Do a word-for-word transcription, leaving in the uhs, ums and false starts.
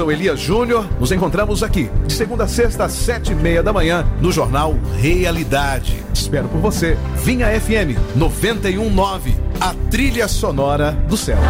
sou Elias Júnior. Nos encontramos aqui, de segunda a sexta, às sete e meia da manhã, no Jornal Realidade. Espero por você. Vinha F M noventa e um ponto nove, a trilha sonora do céu.